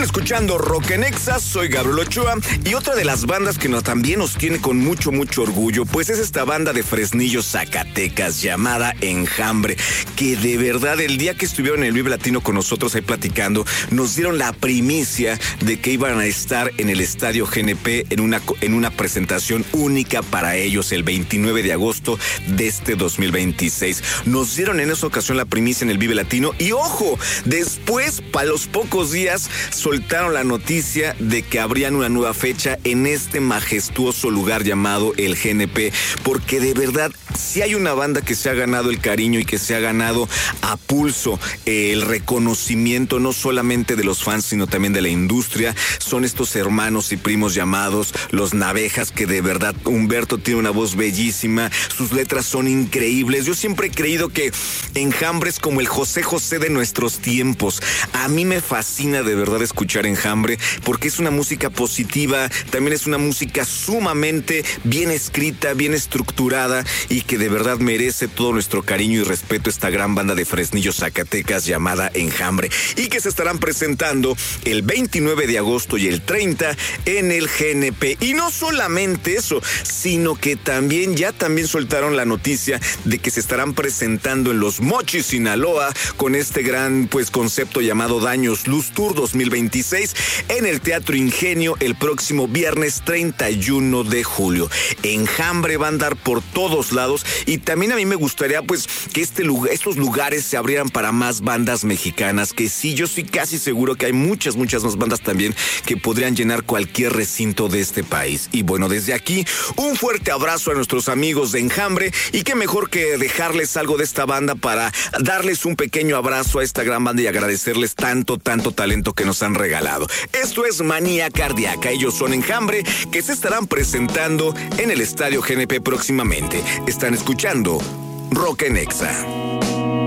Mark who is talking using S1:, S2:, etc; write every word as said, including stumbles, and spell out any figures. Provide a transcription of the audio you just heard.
S1: escuchando Rock en Exa, soy Gabriel Ochoa y otra de las bandas que nos, también nos tiene con mucho, mucho orgullo, pues es esta banda de Fresnillo, Zacatecas, llamada Enjambre, que de verdad el día que estuvieron en el Vive Latino con nosotros ahí platicando, nos dieron la primicia de que iban a estar en el Estadio G N P en una, en una presentación única para ellos el veintinueve de agosto de este dos mil veintiséis. Nos dieron en esa ocasión la primicia en el Vive Latino y ojo, después, para los pocos días, soltaron la noticia de que habrían una nueva fecha en este majestuoso lugar llamado el G N P, porque de verdad, si hay una banda que se ha ganado el cariño y que se ha ganado a pulso eh, el reconocimiento no solamente de los fans, sino también de la industria, son estos hermanos y primos llamados Los Navejas, que de verdad Humberto tiene una voz bellísima, sus letras son increíbles. Yo siempre he creído que Enjambre es como el José José de nuestros tiempos. A mí me fascina de verdad escuchar Enjambre porque es una música positiva, también es una música sumamente bien escrita, bien estructurada y que de verdad merece todo nuestro cariño y respeto esta gran banda de Fresnillo, Zacatecas llamada Enjambre y que se estarán presentando el veintinueve de agosto y el treinta en el G N P. Y no solamente eso, sino que también ya también soltaron la noticia de que se estarán presentando en Los Mochis, Sinaloa, con este gran pues concepto llamado Daños Luz Tour dos mil veintiséis en el Teatro Ingenio el próximo viernes treinta y uno de julio. Enjambre va a andar por todos lados y también a mí me gustaría pues que este lugar, estos lugares se abrieran para más bandas mexicanas, que sí, yo estoy casi seguro que hay muchas, muchas más bandas también que podrían llenar cualquier recinto de este país. Y bueno, desde aquí, un fuerte abrazo a nuestros amigos de Enjambre y qué mejor que dejarles algo de esta banda para darles un pequeño abrazo a esta gran banda y agradecerles tanto, tanto talento que nos han regalado. Esto es Manía Cardíaca, ellos son Enjambre, que se estarán presentando en el Estadio G N P próximamente. Están escuchando Rock en Exa.